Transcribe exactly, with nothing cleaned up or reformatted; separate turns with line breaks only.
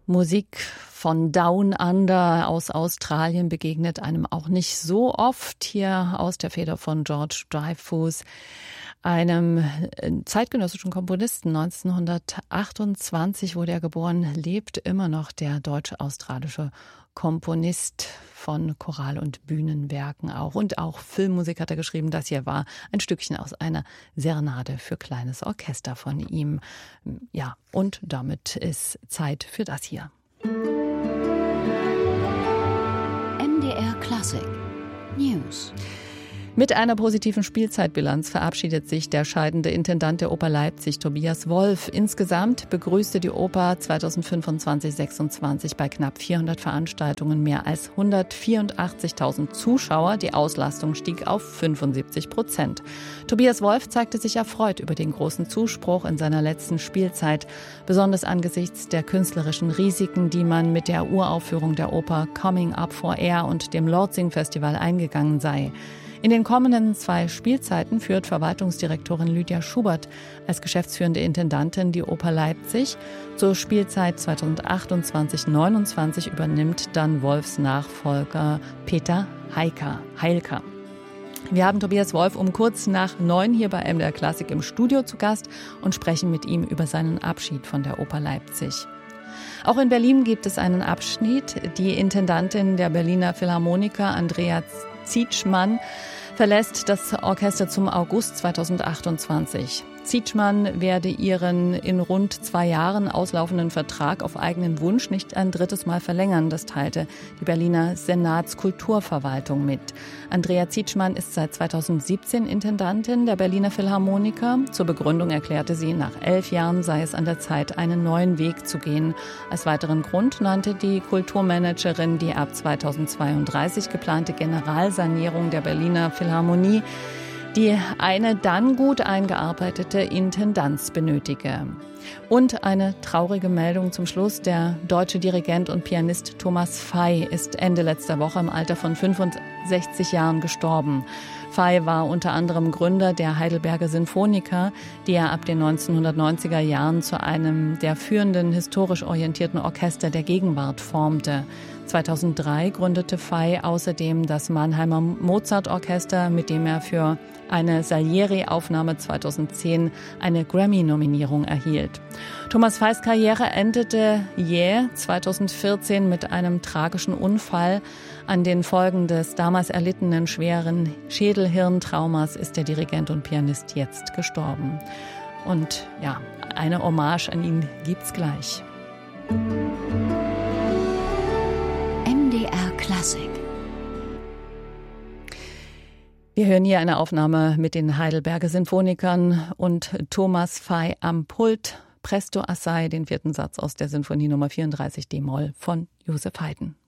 Musik von Down Under aus Australien begegnet einem auch nicht so oft. Hier aus der Feder von George Dreyfus, einem zeitgenössischen Komponisten. neunzehnhundertachtundzwanzig wurde er geboren, lebt immer noch der deutsch-australische Komponist von Choral- und Bühnenwerken auch. Und auch Filmmusik hat er geschrieben. Das hier war ein Stückchen aus einer Serenade für kleines Orchester von ihm. Ja, und damit ist Zeit für das hier.
M D R Klassik News.
Mit einer positiven Spielzeitbilanz verabschiedet sich der scheidende Intendant der Oper Leipzig, Tobias Wolff. Insgesamt begrüßte die Oper zweitausendfünfundzwanzig sechsundzwanzig bei knapp vierhundert Veranstaltungen mehr als hundertvierundachtzigtausend Zuschauer. Die Auslastung stieg auf fünfundsiebzig Prozent. Tobias Wolff zeigte sich erfreut über den großen Zuspruch in seiner letzten Spielzeit, besonders angesichts der künstlerischen Risiken, die man mit der Uraufführung der Oper Coming Up for Air und dem Lortzing-Festival eingegangen sei. In den kommenden zwei Spielzeiten führt Verwaltungsdirektorin Lydia Schubert als geschäftsführende Intendantin die Oper Leipzig. Zur Spielzeit zweitausendachtundzwanzig neunundzwanzig übernimmt dann Wolffs Nachfolger Peter Heilker. Heilker. Wir haben Tobias Wolff um kurz nach neun hier bei M D R Klassik im Studio zu Gast und sprechen mit ihm über seinen Abschied von der Oper Leipzig. Auch in Berlin gibt es einen Abschnitt. Die Intendantin der Berliner Philharmoniker, Andrea Zietschmann, verlässt das Orchester zum August zweitausendachtundzwanzig. Zietschmann werde ihren in rund zwei Jahren auslaufenden Vertrag auf eigenen Wunsch nicht ein drittes Mal verlängern. Das teilte die Berliner Senatskulturverwaltung mit. Andrea Zietschmann ist seit zweitausendsiebzehn Intendantin der Berliner Philharmoniker. Zur Begründung erklärte sie, nach elf Jahren sei es an der Zeit, einen neuen Weg zu gehen. Als weiteren Grund nannte die Kulturmanagerin die ab zweitausendzweiunddreißig geplante Generalsanierung der Berliner Philharmonie, die eine dann gut eingearbeitete Intendanz benötige. Und eine traurige Meldung zum Schluss. Der deutsche Dirigent und Pianist Thomas Fey ist Ende letzter Woche im Alter von fünfundsechzig Jahren gestorben. Fey war unter anderem Gründer der Heidelberger Sinfoniker, die er ab den neunzehnhundertneunziger Jahren zu einem der führenden historisch orientierten Orchester der Gegenwart formte. zweitausenddrei gründete Fey außerdem das Mannheimer Mozart-Orchester, mit dem er für eine Salieri-Aufnahme zweitausendzehn eine Grammy-Nominierung erhielt. Thomas Feys Karriere endete jäh zweitausendvierzehn mit einem tragischen Unfall. An den Folgen des damals erlittenen schweren Schädelhirntraumas ist der Dirigent und Pianist jetzt gestorben. Und ja, eine Hommage an ihn gibt's gleich.
M D R Klassik.
Wir hören hier eine Aufnahme mit den Heidelberger Sinfonikern und Thomas Fey am Pult. Presto Assai, den vierten Satz aus der Sinfonie Nummer vierunddreißig D-Moll von Joseph Haydn.